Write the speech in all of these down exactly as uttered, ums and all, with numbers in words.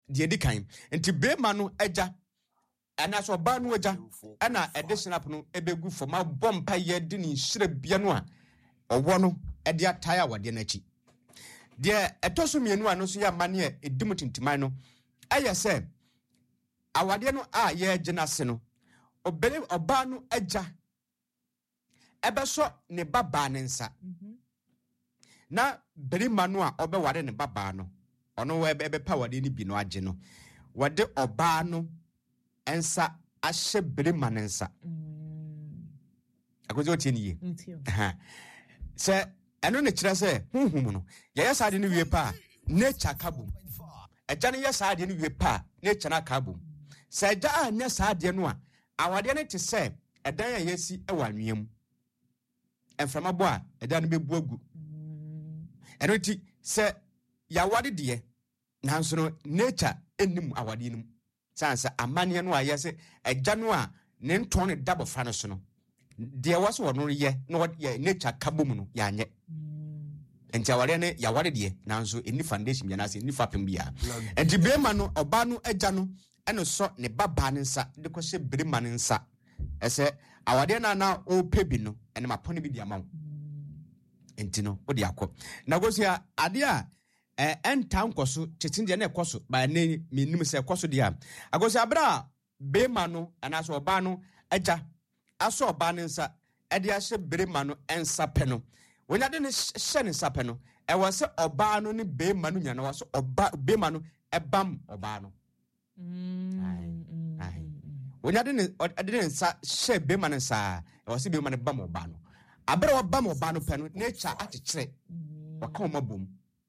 de edikan enti bema no agya ana so ba no agya ana additional no ebegu for ma bompa ye de ni hire bia no a owo no e de ataya wade na chi de etoso mienu ano so ya mane edimu tintiman no aye se awade no a ye agina se no obele oba no agya ebeso ne baba ne nsa na berima no a obeware ne baba no ono we ebe pa wade ni bi no agye no wade oba no ensa ahye berima ne nsa akoze otieni ye ha se eno ne kire se hunhum no ye yesa de ne wie pa nature kabum eja ne yesa de ne wie pa nature na kabum se eja a ne sa de no a awade ne te se edan ya yesi e wanwem enframa bo a edan ne bebu agu eno ti se ya wade de nanso no nature enim awade nim sansa amane no a yese eja no a ne nton ne dabo fa no so no de was wo no ye no ye nature kabum no ya nye enti awade ne ya wade de nanso eni foundation ya na se eni fapem bia enti bema no oba no eja no eno so ne baba ne nsa de ko hye berima ne nsa ese awade na na o pebi no ene mapone bi dia ma enti no odi akọ na gosia ade a eh enta nkoso tetinde na ekoso ba ne minim se ekoso dia agosia bra bema no ana so oba no eja aso oba ne nsa ede ahye berima no ensa pe no wonya de ne hye ne nsa pe no e wo se oba no ne bema no nya na wo so oba bema no ebam oba no mm ai wonya de ne de ne nsa hye bema no nsa e wo se bema no bam oba no abere wo bam oba no pe no nature akekere waka wo mabom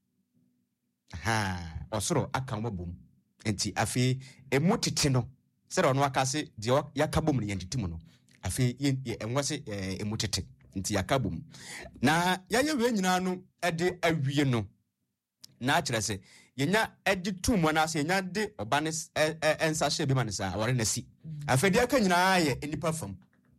ha osoro aka wo mabom enti afi emotete no se ro no akase de yakabom ne yentitimu no afi enwose emotete nti yakabom na yaye we nyina no ede awie no na akere se yenya edi tumu na se yenya de oba ne ensa hye bema ne sa awore na si afi de aka nyina ye enipa fam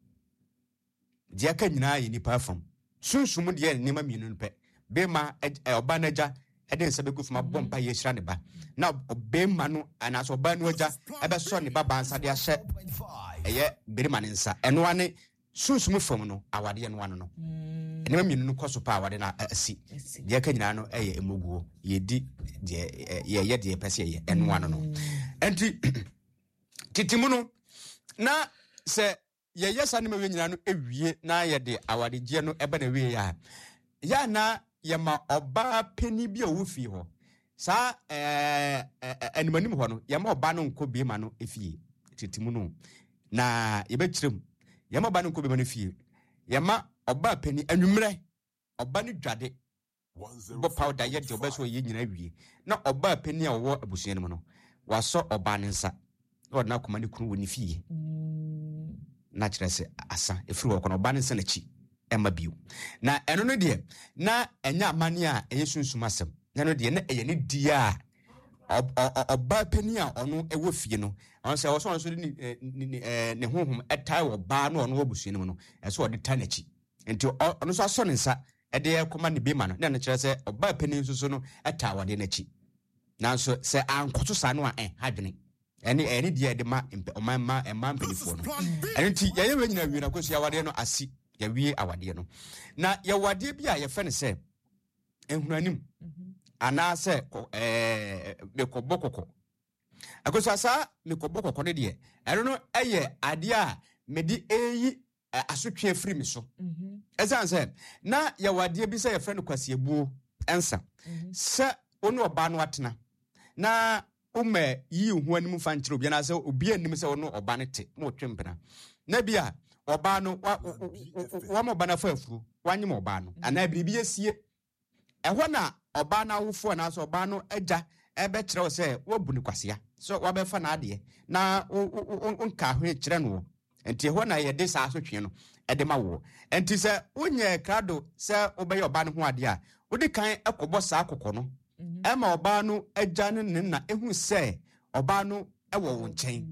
de aka nyina ye enipa fam sunsum de ye ne ma mienu pe bema oba na ja ede nsa be gufuma bompa ye hira ne ba na obema no ana so oba no agya ebe so ne baba nsa de ahye eye berima ne nsa eno ane sunsum fam no awade no ano no ene ma mienu no koso pa awade na asi de aka nyina no eye emoguo ye di de ye ye de pese ye eno ano no enti titimu no na se ye yesa ne ma we nyina no ewie na ye de awade gye no ebe na we ya ya na yema oba peni bi owu fi ho sa eh animanim ho no yema oba no nko bi ma no efie titimu no na ye bekirem yema oba no nko bi ma no efie yema oba peni anwumre oba no dwade bo powder ye de oba so ye nyina wie na oba peni a wo abusuan mu no waso oba ne nsa o na koma ne kunu woni fie na kire se asa efiri wo kono oba ne nsa na chi ema biu na eno no de na enya amane a eye sunsum asem na no de na eye ne dia oba pani a ono ewo fie no on se wo so so ni ne honhom etai wo ba no ono obusuan mu no eso de ta na chi enti ono so aso ne nsa e de koma ne bema no na na kire se oba pani nso so no eta wade na chi nanso se ankoto sa no a eh hadwene ene ene dia de ma oman ma emma mpenifo no enti ye ye nyina wi na kosia wade no asi ya wie awade no na ya wade bi a ye fe ne se ehuranim ana se eh mekobokoko akoso asa mekobokoko ne de eno no eye ade a medi eyi asotwe afiri mi so esan se na ya wade bi se ye fe ne kwasiebuo ensa se onu oba no atena na umme yi hu anim fa nkyere obi na se obi anim se onu oba ne te mo twempena na bia oba no wa mo bana fa afuru wanyem oba no ana biribi esie ehwo na oba na awofo na so oba no agya ebe kire se wabu ni kwasea so wabefa na ade na onka ho kire no enti ehwo na ye de sa asotwe no ede ma wo enti se onye krado se obeye oba no ho ade a odi kan ekobo sa akokọ no ema oba no agya no ne na ehu se oba no ewo wo nchen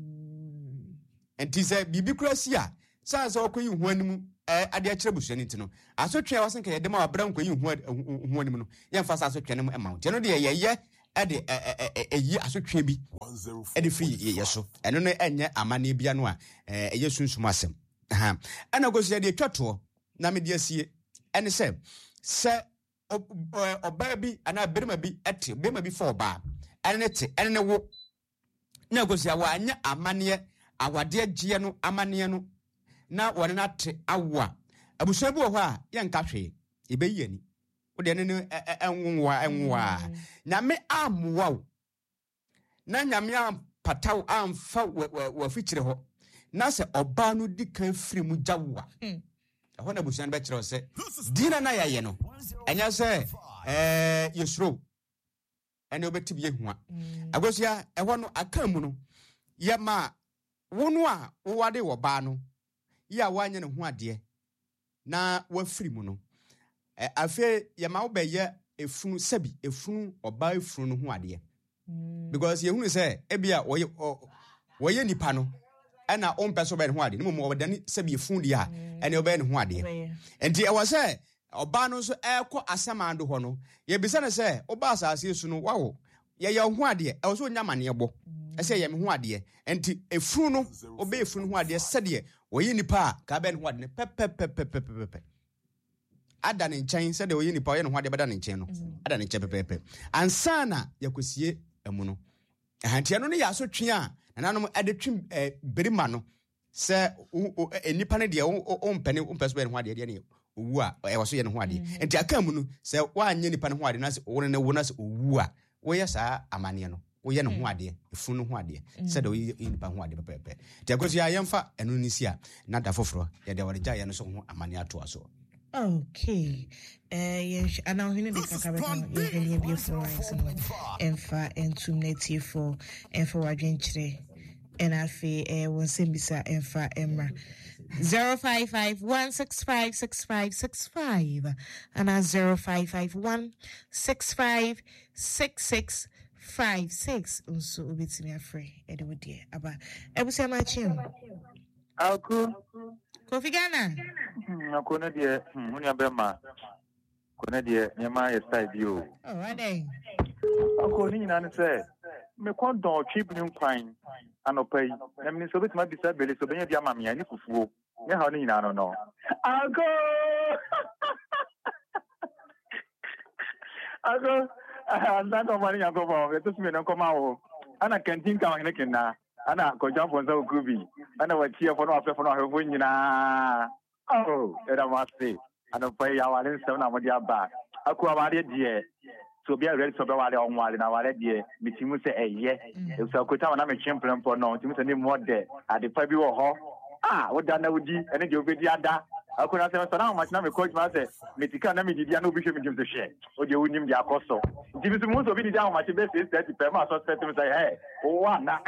enti se bibi krasi a sansa okoyi hu anim ade akire busuani ntino asotwe wasen ka yede ma wabra nkoyi hu hu anim no ye mfa sa asotwe no ema nti no de ye ye ade eyi asotwe bi ade free yeso eno no enye amane bia no a eye sunsum asem ha ana gosia de twato na me de asie ene se se oba bi ana berima bi ete berima bi for ba ene te ene wo na gosia wa anya amane awade agye no amane no na wone na te awa abusuan bi wo ho a ye nka hwe ebeyi ani wo de ne enwa enwa na me amwa na nyame ampataw amfa wa fikyire ho na se oba no di kan firi mu jawa ho na abusuan be kire se dina na yaye no enya se eh yesro ene obetibie hu a agosia eho no aka mu no ye ma wono a wo wade wo ba no ya wanye ne ho ade na wafiri mu no afi ye ma wo be ye efunu sabi efunu oba efunu no ho ade because ye hunu say ebia wo wo ye nipa no ana on peso be ne ho ade no mo obadani sabi efunu de a ene oba ne ho ade enti e wo say oba no so ekọ asamando ho no ye bisa ne say oba asase su no wawo ye ye ho ade e wo so nyamane ebo ese ye me ho ade enti efunu no oba efunu ho ade sede wo ye nipa ka be ne ho ade pepepepepepepe ada ne nchen sede wo ye nipa ye ne ho ade bada ne nchen no ada ne nchen pepepe ansana yakosie emu no ahantia no ne ya so twe a nananom ade twe berima no se enipa ne de o mpene o mpese be ne ho ade de ne owu a e waso ye ne ho ade enti aka mu no se wanye nipa ne ho ade na se wo ne wo na se owu a wo ye saa amane no wo ye ne ho ade efu no ho ade se de wo ye nipa ho ade pepepe ti akoso ya yemfa eno ni si a na da foforo ye de wore ja ye no so ho amane ato aso. Okay. Uh, yes, and now we need to talk about the really beautiful rights and for and to native for and for Argentina and I feel uh was Simbisa and for Emma zero five five one six five six five six five and a zero five five one six five six six five six. So we be me free. Edo dear aba. Ebu say my chin. Alku. Kofi Ghana. Na kona die, hmm, unya bema. Kona die, nyama ye style bio. Oh, right then. Ako ni na nse. Me kon don cheap ni nkwan. Anopai. Na me so bit ma bisa bele so benya dia mamia ni fufuo. Ne ha ni na no no. Ako. Ako. Anda no mani yango bo. Eto sime no koma wo. Ana canteen ka wani kenna. Ana ko jump on so kubi. Ana wachia for no afa for no hevo nyina. Oh, era masti. Ana pai ya wale se na mo dia ba. Aku awale die. So bia ready so be wale on wale na wale die. Mitimu se eye. E so ko ta na me chemplem po no. Mitimu se ni mo de. Ade pa bi wo ho. Ah, wo da na wudi. Ene je obedi ada. Aku na se so na ma na me coach ma se. Metika na me di dia na obi hwe me jim se hwe. O je wonim dia koso. Mitimu se mo so bi di dia ma che be se thirty per ma so set me say hey. O wa na.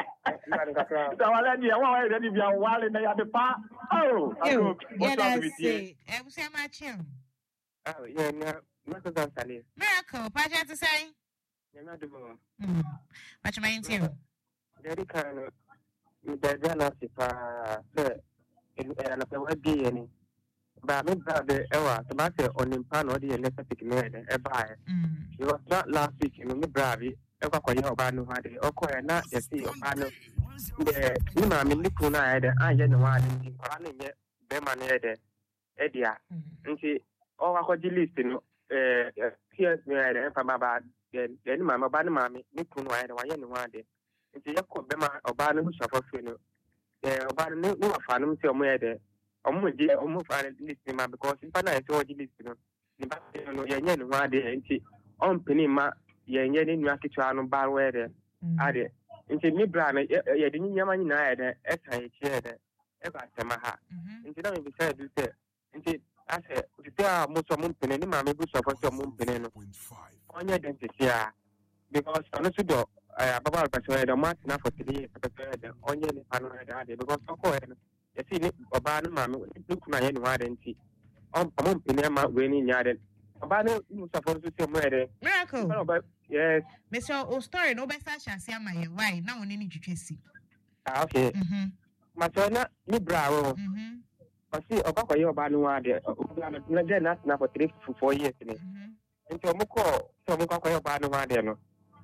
Da wale die wa wa ready bia wale na ya de pa. Oh, you, yeah, that's it. I was saying my chum. Oh, yeah, no, not to don't tell you. Miracle, Pacha to say? You're not the more. Hmm. What you mean, too? Very kind of the jealousy for and a word gay. But I mean, the era, the matter on him pan or the electric made a buyer. It was not last week in the Bravi, ever quite your banu had it, or quite not the sea of Pano. The Nima Milikuna had I had one in Paran yet, Beman had Edia. And she, oh, I got you listen, uh, here's me at Empamabad, then Mamma Banamami, Nikuna had one one day. And she called Bema or Banu suffer funeral. The Obanu no fan till me there. Almost dear, almost listening because if I saw you listen, the Yan one day and she on Penima, Yan in Yakichano bar weather. Added. Into me, Bram, you didn't yaman neither, as I shared ever Samaha. Into them beside you said, into I said, there are most of Moon Penny, mammy, good of your Moon Penny. On your dentist, because honestly, Baba persuaded a month enough for today, on your panel, because of course, you see, Obana, mammy, look my end, why didn't see? On Moon Penny, winning yard. Obana, you supposed to say, murder. Miracle. Yes. Mister O story no better shall see my why now on any juicy. Ah, okay. Mm-hmm. Matona, you bravo. Mm-hmm. I see Obaka Yobanua there. Not now for three for four years. Into Muko, so Muka Yobanua there.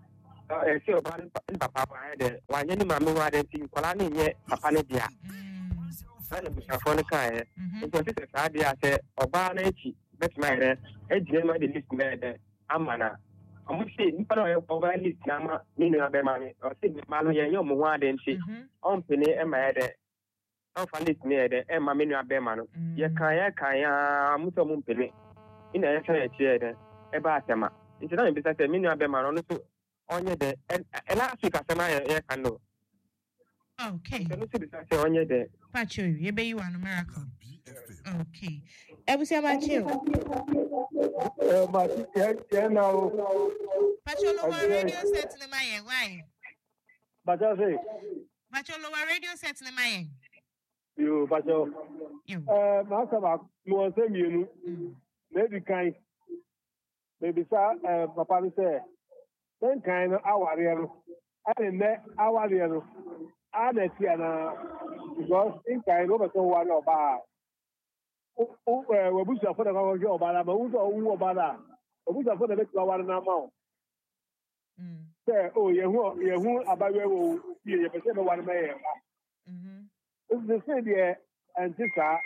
eh si oba ni papa wa de wa nye ni mama wa de ti kola ni nye papa ne dia ana busafo ne kai nti se sa dia se oba na echi betima ere ejire ma de list na de amana omo se ni pa no oba list na ma ni ni abe ma ni o se ma no ye yo mo wa de nti on pene e ma de on fa list ni de e ma me nu abe ma no ye kan ye kan ya mu so mo pene ina ye kan ye tie de e ba atema nti na me bisa se me nu abe ma no no so onye de e last week asema ye kan no. Okay. Onye de Pacho, you be you an miracle. Okay. Ebusia Macho. Eh, ma ti e na o. Pacho lower radio set in my why? Pacho say. Pacho lower radio set in my Yo, Pacho. You. Eh, ma sa ba mo se mi nu. Maybe kind. Maybe sa eh papa mi say. Then kind aware no. Ane ne aware no. Ane ti ana because in kind go be so one oba. O o eh we busa for the go go oba la ma wo so wo oba la. O busa for the be aware na ma. Mm. Say oh yehu yehu abawe wo ye ye be say be one me ye. Mhm. It's the same there and this are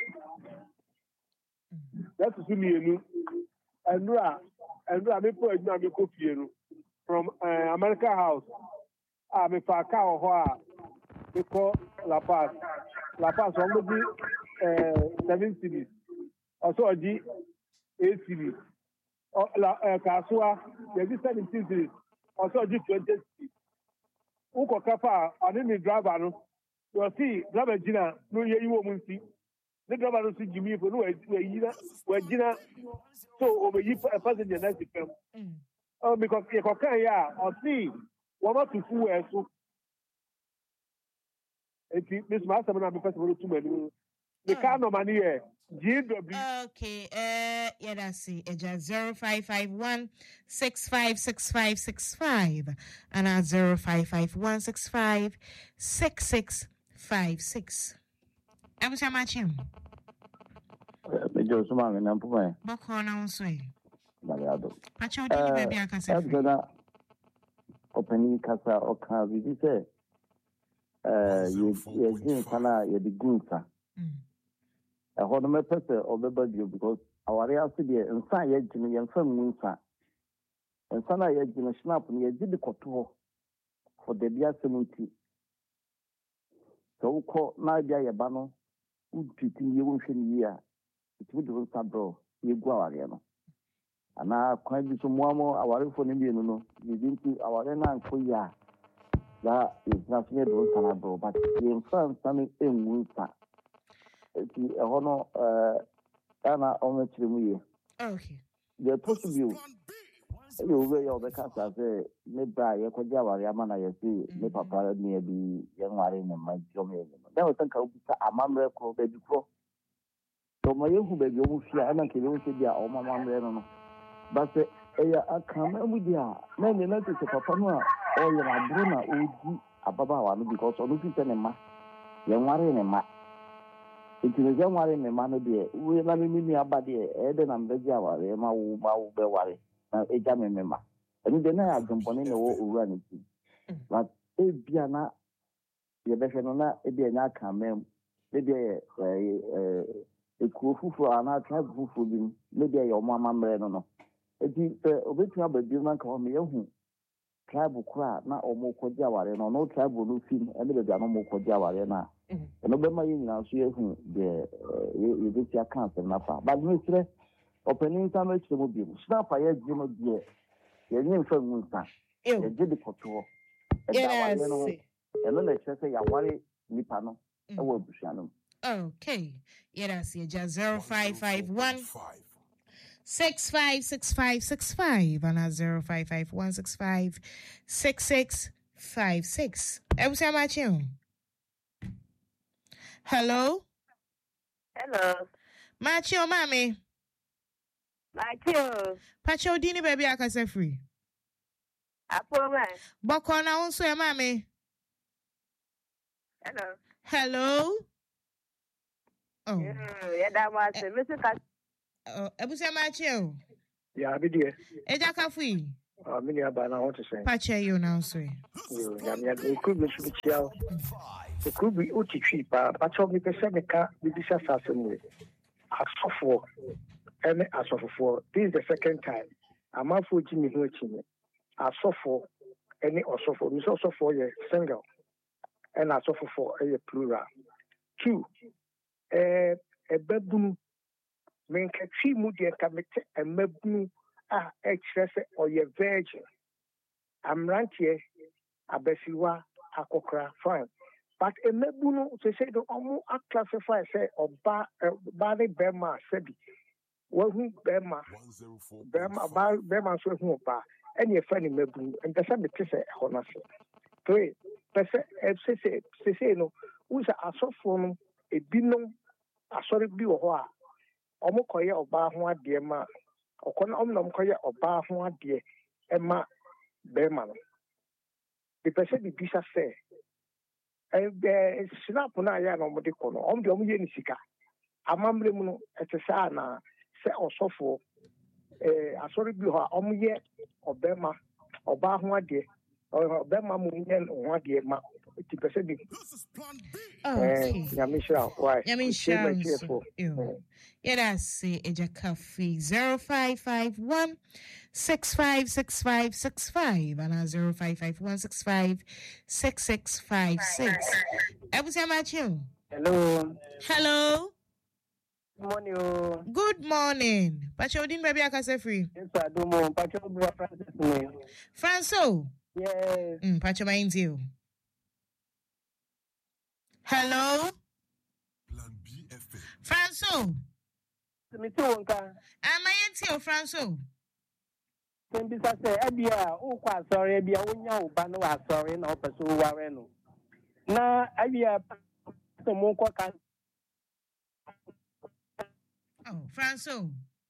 that's to me you and ra and ra me put na me ko fie no from uh, America House. Ah me fa ka ho a me ko La Paz. La Paz on go di eh seven cities. Also di eight cities. O la Kasua there is seventeen cities. Also di twenty cities. Uko kafa ani ni driver no. You see driver jina no ye yiwo mu nsi. The driver no see Jimmy for no we yina we jina so o be yi passenger na ti pem. Oh, because you can ya or see what about to fool as so. If Miss Master, I'm a person too many. The car no money here. G W. Okay, uh, yeah, that's it. It's just zero five five one six five six five six five and at zero five five one six five six six five six. I was a match him. Major Sumang and Ampuma. Bokona on sway. Mariado. Pacho, did you baby? I can say. Opening Casa or Kazi say, uh, you, you, Kana, you, the Gunsa. A hodome person or the body because our reality and sign yet in your firm moonsa. And Sana yet in a snap near the Coto for the Dia Semunti. So call Nadia Yabano, who treating you in year. It would do sabro, you go ariano. And now quite be some more our phone in no, you didn't our Rena and Koya. That is not yet on Sanabro, but in France, Sammy in Munsa. It's a honor, uh, Anna on the Chimney. Okay. The possible you way of the casa say, Nebra, Yakojawa, Yamana, you see, ne papa near the young Marin and my Jommy. That was a mamma called baby pro. So my young baby, you see, I don't care if you are my mamma. But I come with you. Many notice a papa or your Bruna would Ababa because of the cinema. Young Marin and Ma. It is young Marin and Mano dear. We are not me about the Eden and Bejawa, Emma Mau Bewari, and a Jamin member. And then I have jump on in the run it. But a piana, the Beshanona, a piana come, maybe a cool for an tribe food, maybe your mamma Breno. It is a bit of a different call me who tribal crowd, not or more Kojawari, or no tribal looking, and the Janamo Kojawari now. And Obama in now, she is the Evitia Council, Napa. But Mister opening some rich will be snap a year, Jim, dear. Your name for Munsa. You did the couture. Yes. And then let's say, I worry, Nipano. I will be Shannon. Okay. Yeah, that's it. Just zero five five one. Six five six five six five and at zero five five one six five six six five six. Every time I tune. Hello. Hello. Macho, mommy. Macho. Pacho dini baby I can say free. Apo man. Boko na unso ya mommy. Hello. Hello. Oh. Yeah, that was Mister Kat. Oh, ebusi macho. Yeah, be there. Eja ka free. Ah, mini abana what to say. Pacha you now sorry. You ya me could be switchia. It could be uti pa pacha me pese me ka bibisa sasem. Asofo ene asofo. This is the second time. Amafo ji me ho achi me. Asofo ene osofo. Mi so osofo ye single. And asofo ye plural. Two. Eh ebebunu menka twi mu de kamete emabunu a express or ye virgin. Amrantie abesiwa akokra fine. But emabunu to say the omu a classify say oba body bema sebi. Wohu bema bema ba bema so hu oba any friend emabunu and the same te say honase. Three pese say say say no usa asofo no ebinom asori bi wo ho a omo koye oba ho ade ma okona omnom koye oba ho ade ema bema no the person bi bisa say eh snap na ya no mo de kono om de om ye ni sika amamre mu no etesa na se osofo eh asori bi ho a om ye obema oba ho ade obema mu nye ho ade ma the person bi Okay. Yamisha, why? Yamisha. Yeah, that's it. Eja Cafe zero five five one six five six five six five and zero five five one six five six six five six. I was you. Hello. Hello. Good morning. Good morning. Pacho din baby akase free. Yes, I do more. Pacho bro Francis me. Franco. Yes. Mm, Pacho mind you. Hello? Franco? Me too, Uncle. Am I in Franco? Sembisa say, Abia, oh, quite sorry, Abia, oh, no, Bano, sorry, no, pursue Wareno. Na, Abia, the Monko can. Oh, Franco?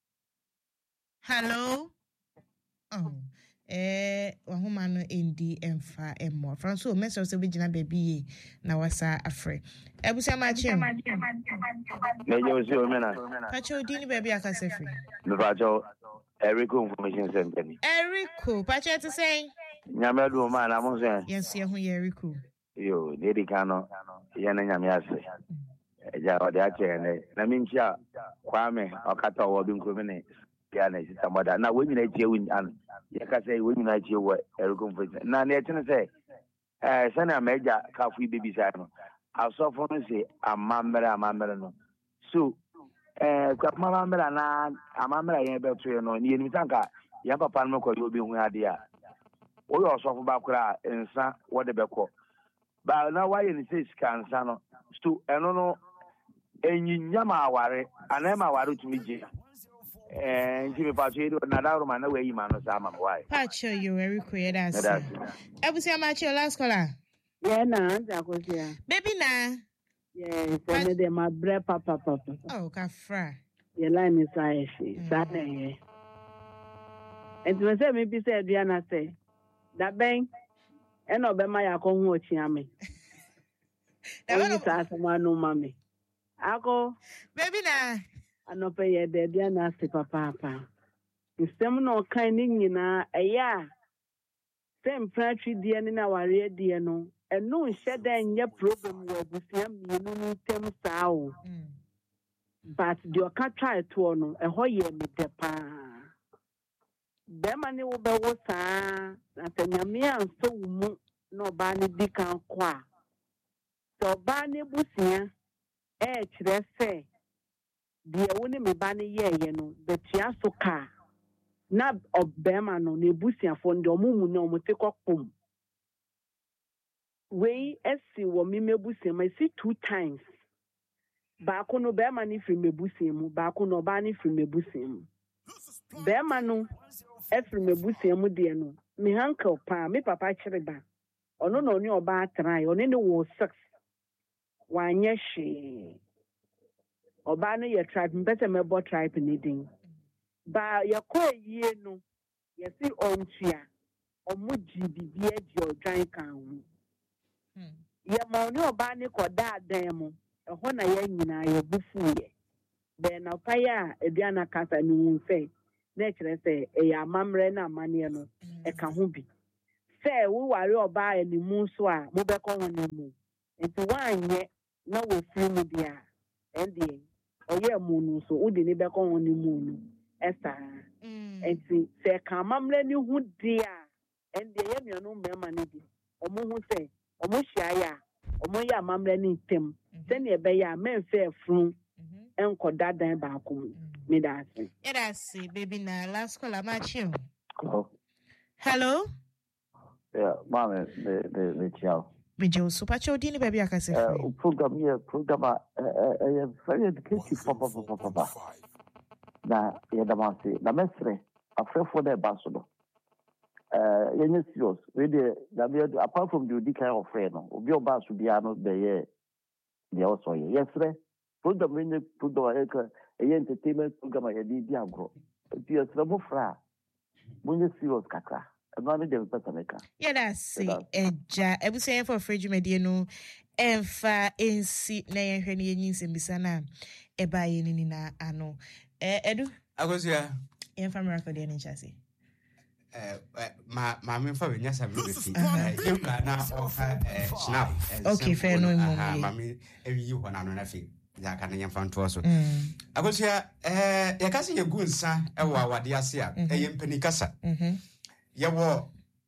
Hello? Oh. Eh, wahoma no endi emfa emmo. Franco, meso se bijina baby na wasa afre. Ebusa machi. Mejo usi omena. Pacho dini baby akase free. Me pacho Erico Information Center ni. Erico, pacho to say. Nyame do ma na mo se. Yes, ye hu Erico. Yo, dedi kano ye na nyame ase. Eja ode ache ne. Na minchia kwame okata wo bi nkromi ne. Ya na sita moda na we nyina tie win an ya ka say we nyina tie wo Erico Information. Na na etene say eh sana meja ka fu baby say no. Asofo no say amamere amamere no. So eh kwa amamere na amamere yen beto no ni eni tanka ya papa no ko yo bi hu ade a. O yo asofo ba kura ensa wo de beko. Ba na wa ye ni say sika nsa no. So eno no enyinyama aware anema aware tumi je. Eh, Jimmy Pacho, na da Roma na we yi ma no sa ma why. Pacho you Erico ye that's. Ebusa machi last caller. Yeah, na Jacosia. Baby na. Yes, and then my bread papa papa. Oh, kafra. Your line is I see. Saturday. And to say maybe say Diana say that bang and no be my akon ho chiame. That one is someone no mommy. Ako baby na. Anope ye de Diana say papa papa. Instem no kind nyina eya. Same prantry dear na ware dear no. And no shed then your problem will be same you know term sao. But the cat try to no a hoye me de pa. Demani will be what at a yamia and so mo no bani dikan qua. So bani busia eh say the only me bani ye you know the chiaso car. Nab of Bemano ne busia from the mumu no muteko pum. We esi wo mi mebusi ma si two times. Baako no be ma ni firi mebusi mu, baako no ba ni firi mebusi mu. Be ma no e firi mebusi mu de no. Me uncle pa, me papa kire ba. Ono no ni oba try, ono ni wo six. Wanye hwe. Oba no ye tribe, mbese mebo tribe ni din. Ba ye ko yie no, ye si ontua. Omo G B B e ji odwan kan ho. Ye ma oni oba ni koda adan mu eho na ye nyina ye bufu ye be na paya eduana kasa ni nfe na kyerɛ sɛ ɛyɛ amammerɛ na amanneɛ no ɛka ho bi sɛ woware ɔbaa animu so a mobɛkɔ ho no mu nti woanyɛ na wɔfiri mu deɛ a ɛndeɛ ɔyɛ mu no so wode ne bɛkɔ ho no mu no ɛsaa nti sɛ ɛka amammerɛ ne ho deɛ a ɛndeɛ yɛ nnuanom mmarima no bi ɔmo ho sɛ ɔmo hyiaeɛ a ɔmo yɛ amammerɛ ne ntɛm sɛnea ɛbɛyɛ a mɛmfɛ afunu ɛnkɔda dan baako mu meda ase yɛda ase baby na last call amachi Hello. hello Yeah, mama, the the the child. Bijo so pacho di ni baby akase Uh, program here, program uh, uh, very educative, papa, papa, papa. Na yeah, the man say, na mesre, afraid for the ambassador. Uh, you're serious. Really, apart from the D K of friend, obi oba should be ano the year. The also yes, sir. Program when you put the a entertainment program I did the agro. The trouble fra. When you serious kaka. Yeah, that's it. Eja, I was saying for Freddy Mediano, Enfa, Ensi, Nayan Henny, and Bissana, Eba Yenina, Ano. Edu? I was here. Enfa Miracle, the N H S. My mammy for yes, I'm really you can now offer snap. Okay, fair no more. Mammy, every you one on a fee. That can you found to us. I was here, eh, your cousin, your good son, a what the Asia, a yen penicassa. Yawo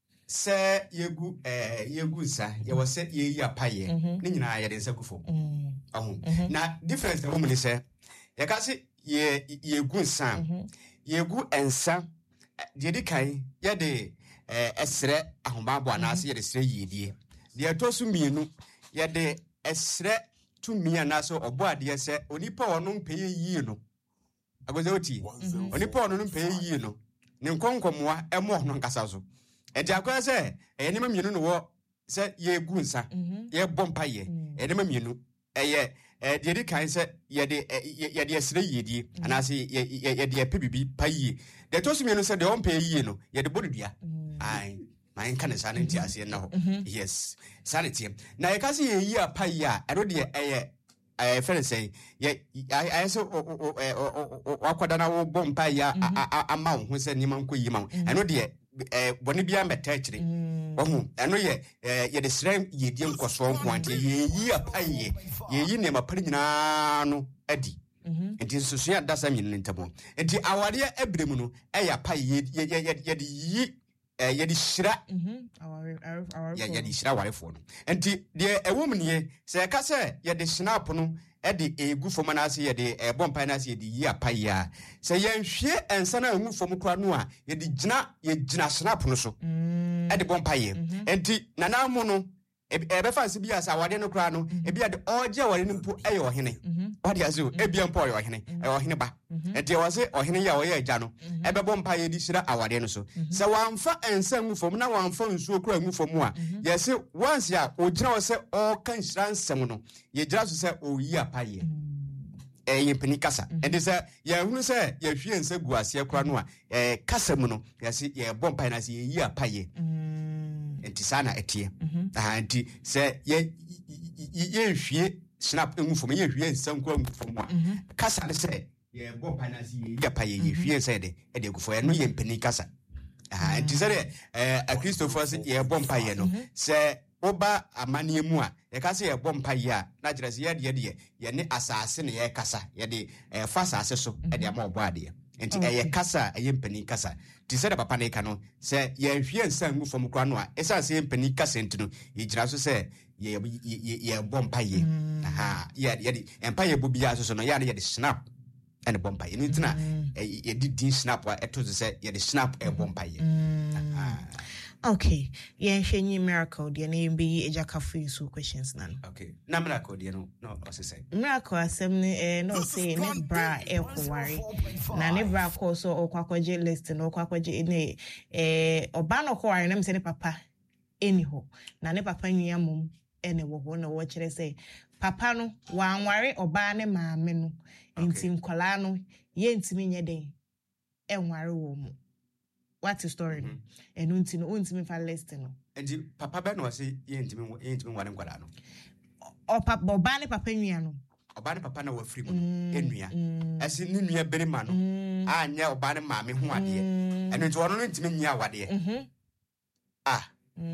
se yegu eh yegu sa yawo se ye ya paye ni nyina ya de nsakufo ahun na difference the woman say ya ka se ye yegu sa yegu ensa de de kan ya de eh esre ahomba bo anase ya de sre yedie de to so mienu ya de esre tu mi anase obo ade se onipa wono mpeye yie no agoze oti onipa wono no mpeye yie no ne nkonkomoa emo no nkasa so enti akwa se enema mienu no wo se ye gu nsa ye bompa ye enema mienu eye eh de de kan se ye de ye de esre yedie anase ye de epebibi paye de to so mienu se de ompa yie no ye de bodudua ai man kan sa nti ase na ho yes sanity na ye ka se ye yi apaye a ero de eye eh friend say ye I so wakwada na wo bompa ya ama wo ho se ni man koyi ma eno de eh boni bia meta kire ohu eno ye ye de srem ye die nkoso nko ante ye yi apaye ye yi ne mapari nyina no adi enti susu ya dasa nyin ntabo enti awade abrem no e ya paye ye ye de yi eh ye de shira our our ya ya di shira warefo no enti de ewom ne se ka se ye de snap no e de egu fom na se ye de e bompa na se ye de yi apaya se ye nhwe ensa na egu fom kra no a ye de gina ye gina snap no so e de bompa ye enti nana mu no e be fancy bia sa wade no kra no e bia de oje wade no mpo e ye ohene wade azu e bia mpo ye ohene e ohene ba enti wo se ohene ya wo ye agya no e be bompa ye di shira awade no so se wamfa ensa egu fom na wamfa nsuo kra egu fom a ye se once ya o gina wo se o kan shira nsem no ye gira so se o yi apaye eh yempeni kasa and say ye hunu say ye hwie nsa gu ase kra no a eh kasa mu no ye se ye bompa na se ye yi apaye enti sana etie ah enti se ye ye hwie snap emu fom ye hwie nsa nkwa emu fom a kasa ne se ye bompa na se ye yi apaye ye hwie nsa de e de gufo no ye mpeni kasa ah enti se eh a Christopher se ye bompa ye no se oba amane mu a ye ka se ye bompa ye a na kire se ye de ye ye ne asase ne ye kasa ye de eh, fa asase so e de ama obo ade enti e ye kasa e ye mpani kasa ti se de papa ne ka no se ye hwie nsan mu fom kra no a esa se mpani kasa enti no ye gira so se ye ye ye bompa ye aha ye ye de empa ye bobia so so no ye ne ye de snap and bompa ye nti na ye di din snap a eto se ye de snap e bompa ye aha. Okay, yeah, she miracle. The name be Ejaka free so questions nan. Okay, na miracle dear no no what say. Miracle asem eh no say ne bra e ko ware. Na ne bra ko so o kwakwaje list no kwakwaje ne eh oba no ko ware na me say ne papa eniho. Na ne papa nwia mom ene wo ho na wo kire say papa no wa anware oba ne maame no. Enti nkola no ye ntimi nye den enware wo mu. What's the story? Mm-hmm. And unti no unti me fa list no. And papa be no say ye ntimi ye ntimi ware nkwada no. O papa oba ne papa nwia no. oba ne papa na wa free mu enua ase ne nua berima no anya oba ne maame ho ade eno nti wono no ntime nyia awade ah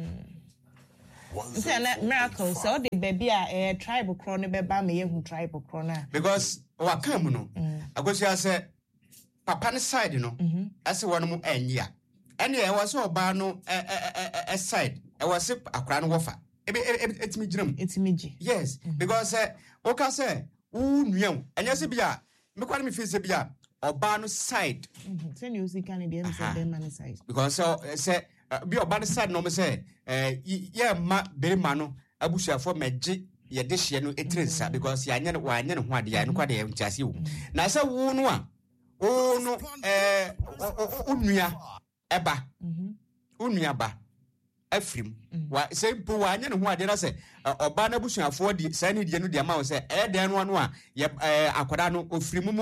It's a miracle. So the baby a tribal crown beba me hu tribal crown because wa kam no agosia say papa ne side no ase wono mu anyia ene e was oba no e side e was akra no wofa etimi giram etimi gi yes because eh o ka say u nuam enya se bia me kwa me face bia oba no side say you see can dey say be man side because so say bi oba no side no me say eh ye ma be ma no abusuafo meje ye de hye no etrensa because ya anya wa anya no ho ade ya no kwa de ntiase wu na say wu no a o no eh onua eba onua ba afrim wa say po wa anya no ho ade na say oba na busuafo di say ne die no de ma wo say eh den no no a ye akoda no ofrim mu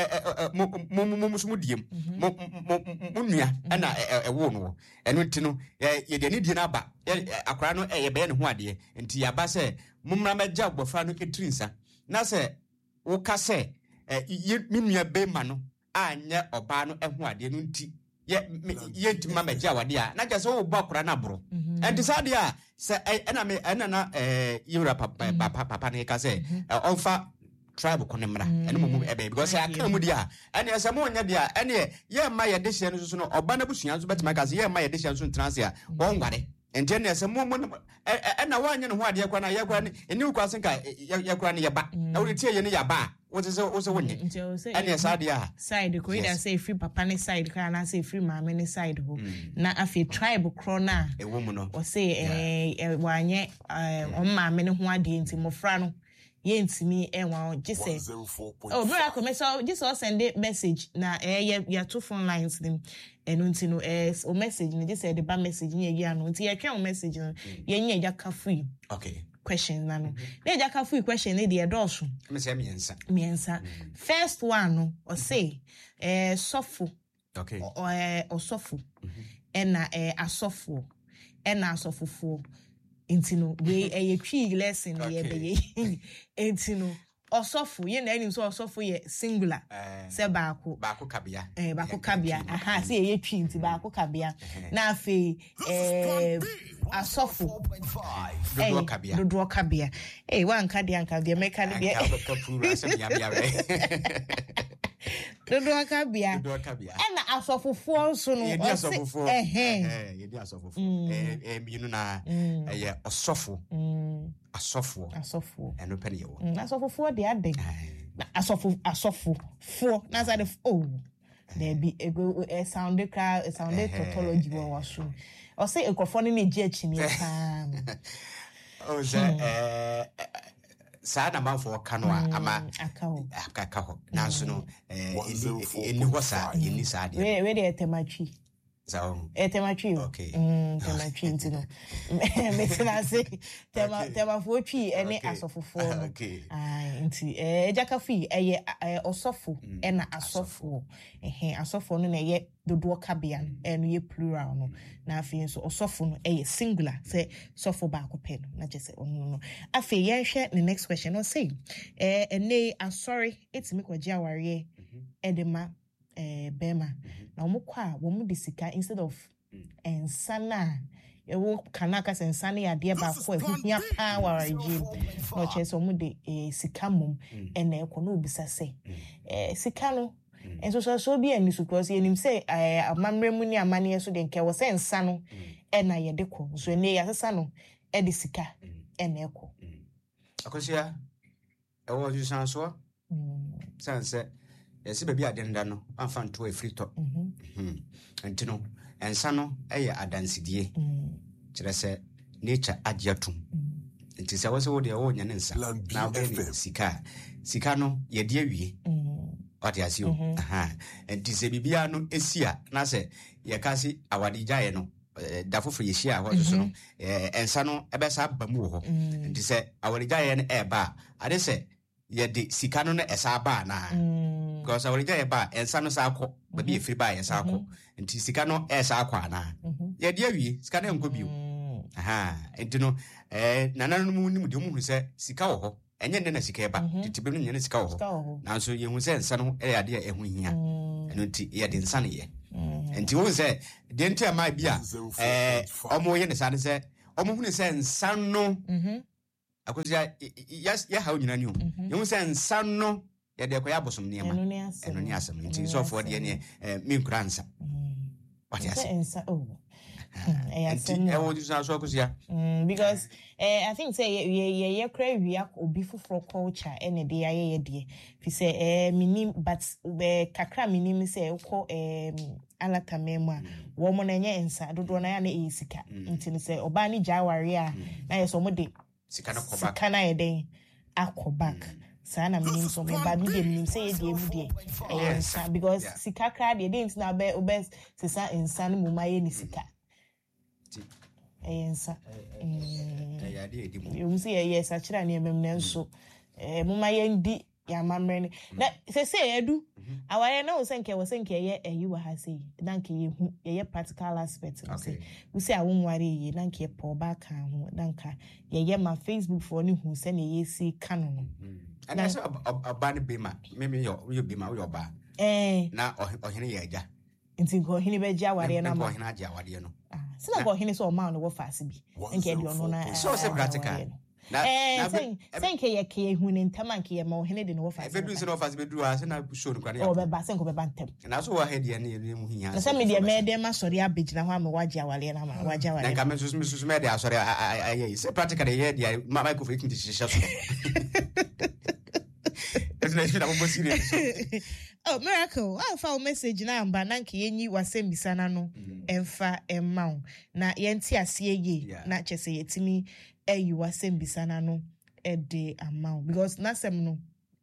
mu mu mu mu diem mu nua na e wo no eno nti no ye de ne die na ba akoda no ye be ne ho ade nti ya ba say mumra magya bofa no etrinsa na say wo ka say mi nua be ma no anya oba no ho ade no nti ye ye ntima magya wade a na gese wo bo akora na bro and decide ya say na me na na eh yura papa papa ne ka say onfa tribe konemra ene mo ebe because I can mu dia ene ese mo nya dia ene ye ma ye de hye no so no oba na busua so betima ka say ye ma ye de hye so transe a won gware ente ne ese mo mo na wa anya no ho ade kwa na ye kwa ne eni kwa sen ka ye kwa ne ye ba na wo tie ye ne ya ba what is also wonye and yes adia side ko ida say free papa ne side ka na say free mama ne side ho na afi tribe krona e wo mu no o say eh wanye on mama ne ho ade nti mofra no ye ntimi enwa gise oh bro akome so gise send message na eh ya two phone lines them enu nti no eh o message ne gise the ba message ne ye ano nti ye twa o message no ye nya ja ka free okay question na no na ja ka free question ne de doso me say miensa miensa first one no o say eh sofo okay o eh osofo ena eh asofo ena asofofo intino we eh twi lesson ye be ye intino osofo ye na anim so osofo ye singular se baako baako kabia eh baako kabia aha se ye twi nti baako kabia na afi eh asofo dodo kabia dodo kabia eh wan kabia an kabia meka ne bia dodo kabia dodo kabia na asofofo nso no asofofo eh eh ye di asofofo eh eh minu na eh osofo asofo asofo eno pene ye wo asofofo de aden na asofo asofo fo na say the oh there be a sound a sound tautology we was o say ekofo ne na gi achi ne pa o say eh sa na manfo kano ama akaho akaho na so no eh eni ho sa eni sa de we we de temachi so etematwi okay mm temachi ntino me tena say tema tema fo twi ene asofofo no ai nti eh ejakafi eye osofo ena asofo eh asofo no na ye dodo kabia eno ye plural no na afi nso osofo no eye singular say sofo ba ko pe no na je say onu no afi ye hwe the next question no say eh ene asori etimi kwaji aware edema eh bema na omukwa wo mu disika instead of ensana e wo kanaka sensana ya de ba ko ehia power regime no chese omu de sika mum ena e ko no obisa se eh sika no enso so so bi ani so because enim say amamre mu ni amane so de nke wo se ensa no ena ye de ko so ene ya sesa no e de sika ena e ko akosia e wo ju san so sanse yesi baby adenda no amfa nto afrito mhm enti no ensa no eye adansidie kire se nature agiatum enti se wose wo de wo nya ne nsa na be sika sika no ye de awie ati asio aha enti se bibia no esia na se ye kasi awade gyae no dafofo ye hia ho so no ensa no ebesa bamu ho enti se awade gyae no eba ade se ye de sika no na esa ba na because awade gyae ba ensa no sa akọ baby efiri ba ye sa akọ enti sika no esa akọ na ye de awie sika na enko bio aha enti no eh nananu mu ni mu de mu hu se sika wo ho enye ne na sika ba titibe no nyane sika ho nanso ye hu se nsa no e ade e hu hia eno nti ye de nsa ne ye nti wo se de nti ama bia eh omo ye ne sa ne se omo hu ne se nsa no akosia ya ya ha nyina ni o ye hu se nsa no ye de koya bosom ne ma eno ni asem nti so for de ne mi nkura nsa what ya say nsa oh Mm, because uh, I think say ye ye ye cry we are obi for culture and the ye ye fi say eh minim but be kakra minim say ko um alata mema wo mo na nye nsa dodo na ya na e sika nti say oba ni jaware a na ye so mo de sika na ko back sika na ye den akoback sana minim so me ba mi de minim say ye de mu de eh because sika kra de dey na be obes sisa nsa no mu ma ye ni sika Ensa. Eh ya de edimu. You see yes achira na emem na nso eh muma ye ndi ya mamre na se se edu aware na wo senke wo senke ye eyi wa ha sei na nke ye hu ye practical aspect no say we say awonware ye na nke po ba kan ho na nka ye ye ma Facebook for ni hu se na ye si kanu no ana so oba ne be ma me me yo yo be ma wo ba eh na ohene ye aja nti ko ohene be ja aware na ma ohene aja aware no sina ko ohene so ma no wo fast bi nke di ono na so se practical na eh sen sen ke ye ke hu ne ntama nke ye ma ohene de no wo fast be do se no fast be do a se na show no kwani o be ba sen ko be ba ntem na so wa head ye ne ye mu hiya na se me de me de ma sori abegina ho am waje awale na ma waje awale na ka me so me so me de asori aye se practical ye de ma ma ko fe kinti shisha so it's not that we serious. Oh, miracle. I found message na amba na nke yenyi wasembisa na no emfa emma na yenti asie ye na chese yetimi eyi wasembisa na no e de amount because na sem no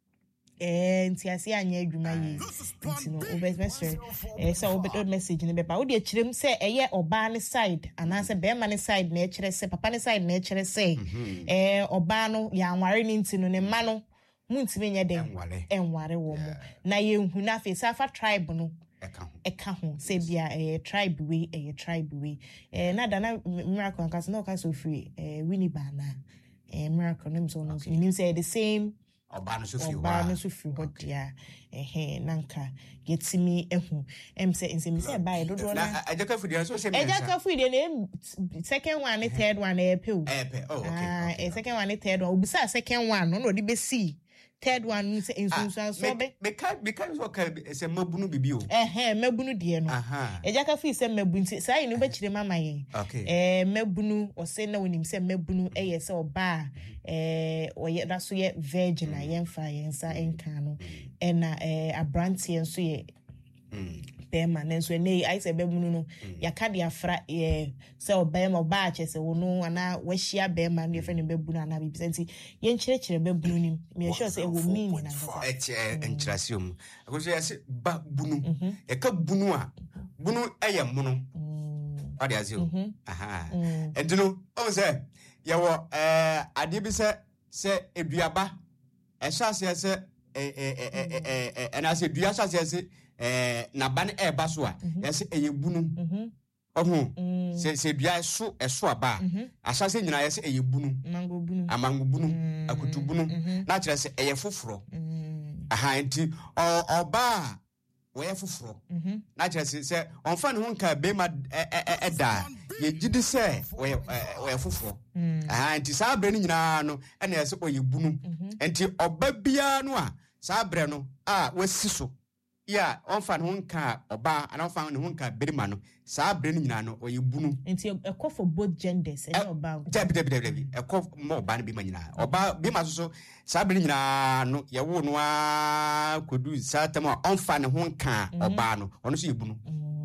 eh nti asie anya adwuma ye nti no obes message eh so obed message ne beba wo de kirem se eye oba ne side anase be ma ne side na e kire se papa ne side na e kire se eh oba no ya anware ni nti no ne ma no muntime nya den enware wo mo na ye hu na fe safa tribe no eka ho se bia eh tribe we eh tribe we eh na da na miracle kan no kan so free eh wini ba na eh miracle nim so no nim say the same oba no so free wa oba no so free ho dia eh nanka yetimi ehu em say nsem say ba e dodo na ajaka fudi so say me ajaka fudi na second one ne third one eh pe o eh pe oh okay ah eh second one ne third one obisa second one no no di be see third one say insunsun so be me ka me ka so ka say mabunu bibi o eh eh mabunu de no ejaka fi say mabunu say no be kire mama yen eh mabunu o say na wonim say mabunu eh ye say oba eh oye da so ye virgin yen fa yen sa enka no e na eh abrantie nso ye bema nenso nei ai se bemunu no yaka de afra eh se obema oba ache se wono ana wahia bema no yefe ne bebunu ana bi senti ye nkyerechire bebunu nim me sure se e wo mean na ngasa eche enkyerasium akoso ya se ba bunu e ka bunu a bunu eye mono ade azio aha edino o se ye wo eh ade bi se se eduaba e hyase se eh eh eh eh ana se dua hyase se eh na ban e ba so a yesi eyebunu ohu se se dua so eso aba asase nyina yesi eyebunu mango bunu amango bunu akutu bunu na kire se eye foforo aha enti oba wo ye foforo na kire se se onfa ne ho nka be ma eda ye gidi se wo wo ye foforo aha enti sa bre ni nyina no ena yesi oyebunu enti oba bia no a sa bre no a wasi so ya onfa ne nka oba ana onfa ne nka berima no saa bre no nyina no oyebunu enti ekọ for both genders e oba debi debi debi ekọ mo oba ne bima nyina oba bima so so saa bre nyina no ye wo no a kodu saa tem a onfa ne nka oba no ono so yebunu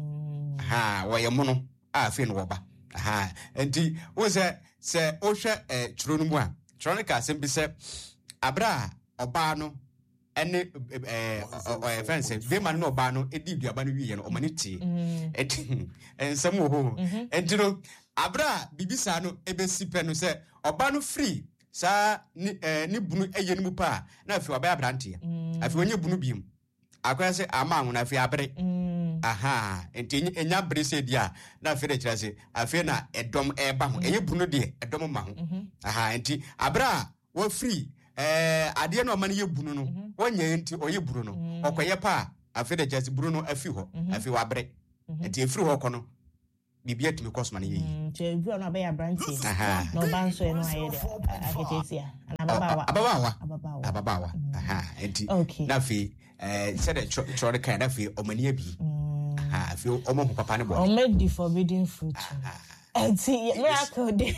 ha wo ye mo no a fe no oba ha enti wo se se o hwe eh churo no mu a churo ne ka sem bi se abra oba no ene eh eh fence be man no ba no edi duaba no wiye no o mani ti eti ensem ho entino abra bibisa no ebesi pe no se oba no free sa ni ni bunu eye no mu pa na afi oba abrante afi onye bunu biem akwa se ama hu na afi abre aha enti enya bre se dia na afi de kira se afi na edom eba ho eye bunu de edom ma ho aha enti abra wo free eh ade no man ye bunu no wonye enti oye buru no okoye pa afi de just buru no afi ho afi wabre enti efiri ho kono bibia timi kosma ne yi che buru no abeya branch no banso e no aye de aketesia ababawa ababawa ababawa aha enti na fi eh said the chore kind of omani abi aha fi omo ho papa ne bo o made the forbidden fruit enti miracle day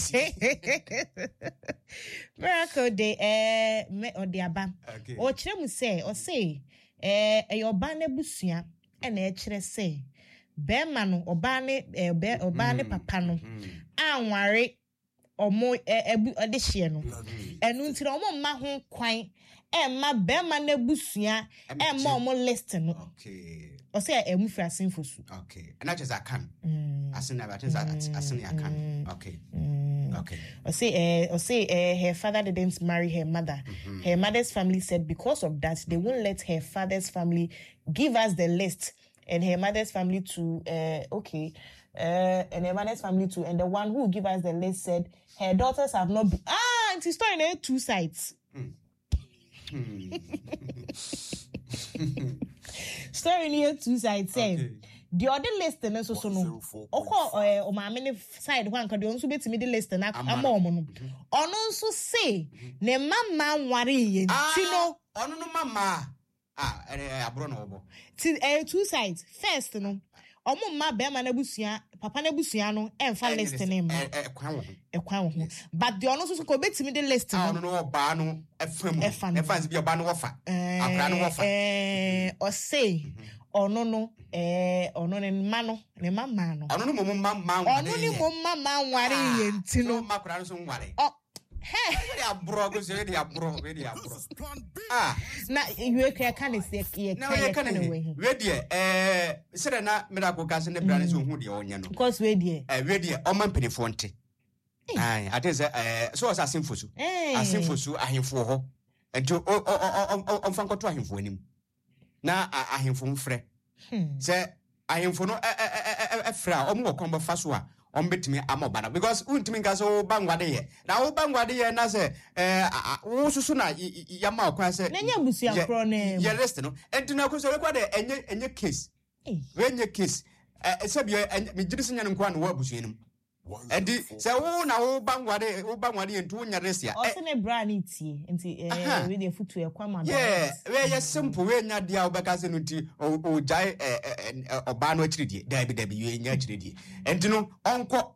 miracle day eh me odiaba o kire mu say o say eh eyoba na busua e na e kire say be ma no oba ne oba ne papa no anware omo ebu odehye no enu ntira omo ma ho kwan e ma be ma na busua e ma omo list no okay o say e mu fra sinfosu okay and that is I can asin na that is asin I can okay okay o say eh o say eh her father didn't marry her mother. Mm-hmm. Her mother's family said because of that they won't let her father's family give us the list, and her mother's family to uh okay uh and her mother's family too, and the one who give us the list said her daughters have not been, ah it's story in two sides. Mm. Story near two sides say okay. The other list na so so no okọ eh o ma me side one kan de onso betimi de list na amom no ono nso say ne mama nware ye ti no ono no mama ah eh abro no obo ti eh two sides first no omo mma be ma na busua papa na busua no emfa list na em eh kwan wo e kwan wo but the ono so ko betimi de list no ono no oba no efam efan bi oba no wofa akra no wofa eh o say ono no eh ono ne mano ne mama no ono no mo mama ono ni mo mama nware ye nti no makura no so nware oh he we dey abro go say we dey abro we dey abro ah na you can can say ye can we we dey eh say na miracle gas ne brand so hu dey onye no because we dey eh we dey o man penifo nte ai ate say eh so was asimfosu asimfosu ahemfo ho ento o o fankoto ahemfo anim na ahemfo mfrɛ sɛ ahemfo no ɛfrɛ a ɔmo wɔ kɔmbɔ fa so a ɔmo betumi ama ɔba na because untumi nka sɛ wo bangwade yɛ na wo bangwade yɛ na sɛ wo susu na yama ɔkwan sɛ na nya busia kro na yɛ list no enti na ko sɛ rekwa de enye enye case we enye case sɛ bi me gidi sɛ nya no kwa na wo abusua nim edi sɛ wo na wo bangwade wo bangwade ntu wo nya resia o se ne bra ni tie nti eh we dey futu e kwa ma yeah we ye simple we nya dia wo beka se no nti o jai oba no achiridie da bi da bi we nya achiridie enti no onko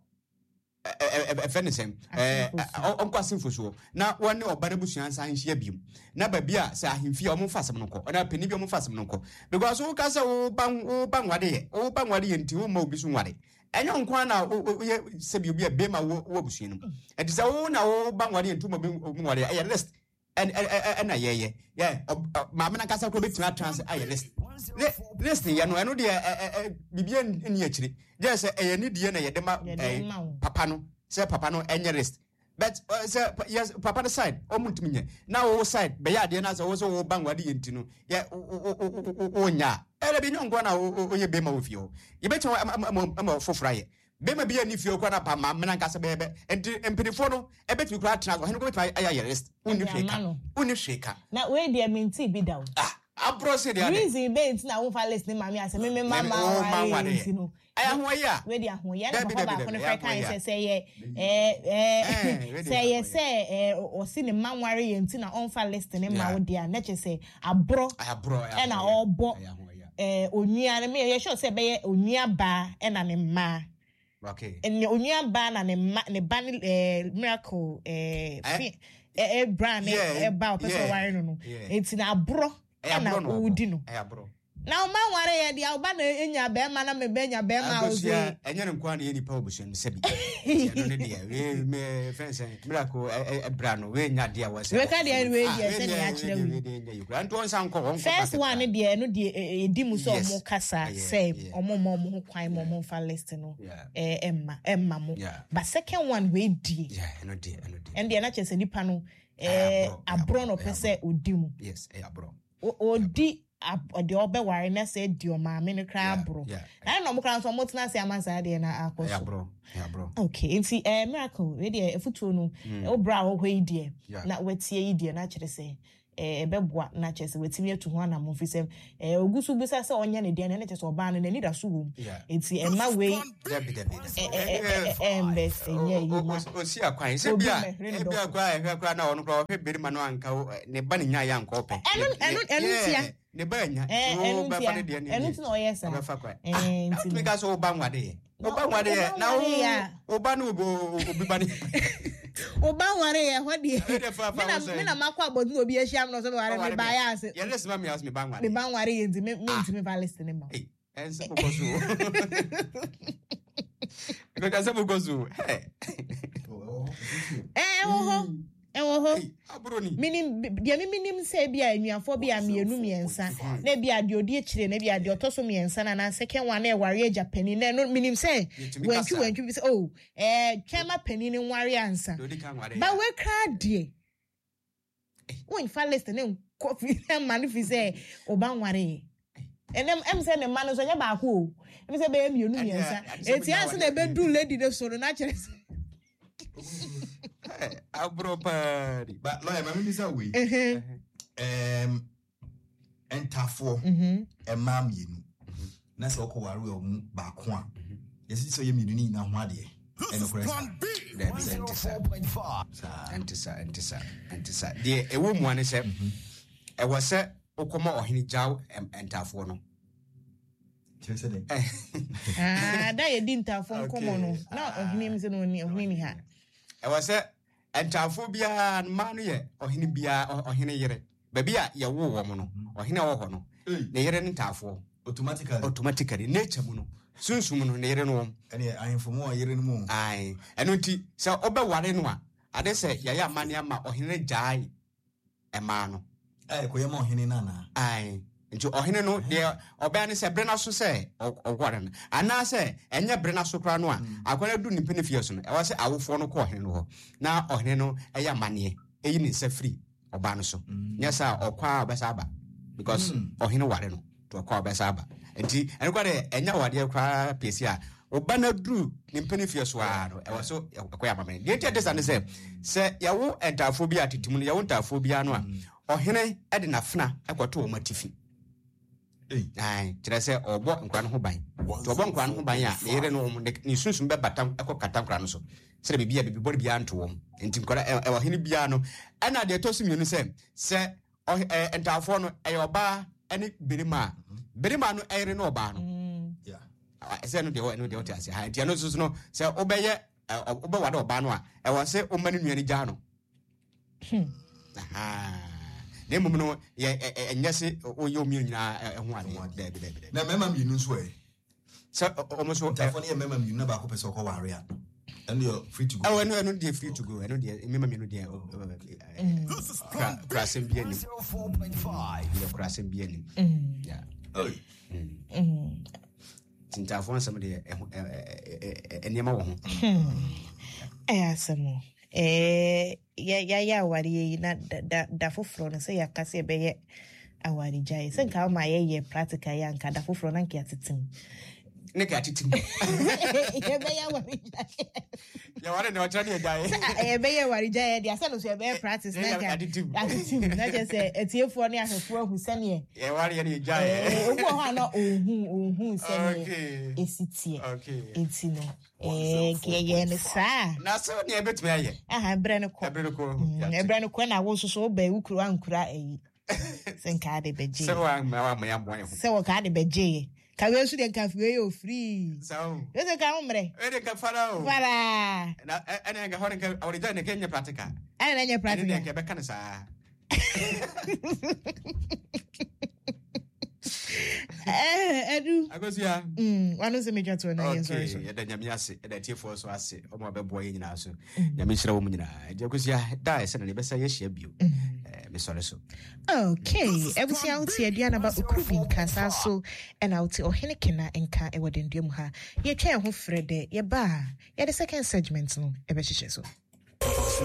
e fe ne sem eh onko asimfoso na woni oba na busua san hia biom na ba bia se ahemfia o mo fasem no ko na pani bi o mo fasem no ko because wo ka se wo bang wo bangwade ye wo bangwade ye nti wo ma obi so nware enyo nkwa na ye sebi obi e be ma wo abusua no enti se wo na wo bangwade ntu mo bi nware e list and and na ye ye yeah ma me na kasa ko betima trans aye list list ye no eno de bibia ni akire je se e ni de na ye de ma papa no se papa no enye list but se yes papa the side o muntimi nye na wo side be ya de na se wo so wo bangwade ye ntinu ye o nya ele bi nyongo na o ye be ma wo fie o ye beto am fofra ye be ma bi ani fie ko na pa ma me na kasa be be enti empinifo no e betimi kura trans he no go betimi aye list uni hweka uni hweka na we de minti bi dawo ah abro se de reason be nti na wo fa list ni mama ase me me mama wa ntinu aya ho ya we de ho ya na baba ko ne fa kan se se ye eh eh se ye se eh o si ne manware ye nti na on fa list ni ma wo dia na che se abro abro e na obo eh onua ne me ye sure se be ye onua ba e na ne ma okay en onua ba na ne ma ne ba ni eh miracle eh eh brand eh ba o person ware no no enti na abro e na udi no e abro na o ma ware ye dia o ba na enya be ma na me be enya be ma o ze enye ne kwa na ye nipa obusun sebi ye no ne dia we me fence miracle e bra no we nya dia was we ka dia we dia se ne akire we we grant one san ko won first one dia no dia edi mu so mo kasa say omo mo mo kwan mo mo fa list no eh emma emma mo but second one we di yeah no dia no dia and dia na chese nipa no eh abro no pese odi mu yes eh abro odi the obe ware na say di o ma me ne kra bro na no mo kra so mo tena se amansa de na akoso yeah bro yeah bro okay nti eh miracle we de efutuo no o bra wo hwe ide na wetie ide na kire say eh beboa na kire say wetimi atu ho na mo fisem eh ogusu bisa say onya ne de na kire say oba no na ni da so wom nti e ma we eh eh mbese nya yi ma o si akwan se bia e bia kwa e kwa na ono kra hwe beri ma no anka ne ba ne nya ya anka ope enu enu enu tia ne ba nya o ba fa de de enu ti no yesa ba fa kwa eh nti me ga so oba nwade oba nwade na oba no obi ba ne oba nware ye hodi me na me na makwa abodu obi ehia no so be ware me ba ya ase ye lesi ma me house me ba nware me ba nware ye nti me me nti me ba listen ma eh ense bokozu me ka se bokozu eh eh wo eh wo abroni minim dia me minim se bia anuafo bia mienu miensa na bia de odi ekire na bia de otoso miensa na na second one na ware Japani na no minim se wantwi wantwi bi se oh eh twema pani ni ware ansa ba we kra de won fa list na coffee na manifi se oba ware enem em se ne man so nya ba ko o em se be mienu miensa eti ase na be du lady de so na kire abro party but lawyer mama mi say we um entafo emam yenu na se okoware o mu ba ko a yesi so ye mi ni na ho ade e no correct antisa antisa antisa de ewo mu ane se e wo se okoma ohini jaw entafo no chese de ah da ye di ntafo nkomo no na ohini mi se no ni ohini ni ha e wo se entafo bia ma no ye ohini bia ohini yere ba bia ye wo wo mo no ohini wo ho no ne yere ntafo automatically automatically nature mu no sunsum no ne yere no ene ahemfo mo yere no mu ai eno nti se obeware no a ade se ye ya mane ama ohini jai e ma no ai ko ye ma ohini na na ai nti ohene no de oba ne se brena so se ogware no ana se enye brena so kra no a akwana du nipa ne fie so no e wa se awofo no ko ohene no ho na ohene no eya mane eyi ne se free oba no so nya sa okwa obesa aba because ohene ware no to okwa obesa aba nti ene kwa de enya wade kra pesi a oba na du nipa ne fie so a no e wa so akwa amame de tie desa ne se se yawo entafo bi atetimu no yawo entafo bi ano a ohene e de nafna ekwato o matifi ai tira se obo nkwa no ho ban to obo nkwa no ho ban a ne yere no ni sunsun be batam ekokata nkwa no so se bibia bibibor bia nto wom enti nkora e wo hene bia no ana de to simienu se se entafo no e oba ene berima berima no ere no oba no yeah se no de ho no de ho ti ase ha enti no susu no se obeye oba wade oba no a e wo se o mani nuani gya no aha ne mum no ye enyese oyo mi nyina eho ade de de de na mema mi nu so e so almost tafo ne mema mi nu ba ko pese ko ware a and you free to go oh no no dey free to go no dey mema mi nu dey krasem bi ani zero point five le krasem bi ani yeah oh mm tintafo nsem de enema wo ho eh asemo eh ya ya ya wari na da da foforo no se ya kase be ye awari jai se nka ma ye ye practical ya nka da foforo na nka atitim ne ka atitim ye be ya wari jai ya wari ne otra ne jai ye be ye wari jai dia se no so ye be practice na nka atitim na je se etiefo ne ahefo ahu se ne ye wari ne jai eh ogbo ho na ohun ohun se ne esitie okay enti no eh ke ye ne sa na so ne betumi aye aha bre ne ko bre ne ko e bre ne ko na wo so so ba ukuru ankura eyi se nka de beje se wa ma ma ya mo ye se wo ka de beje ka we su de nka fiwe yo free so yo se ka umre e de ka fara o fara na ene ga hore ka orija ne kenya practical ene na nya practical ene ke be kan sa eh edu agosia mm wanu se meja to na yen sorry so e da nyame ase e da tiefo so ase o ma be boy nyina so nyame hira wo mu nyina je agosia da ese na ne be sa ye hia bio eh me sorry so okay ebusia uti e dia na ba okubi nkasa so e na uti ohene kena enka e wodendua mu ha ye twa ho frede ye ba ye the second segment no e be hihye so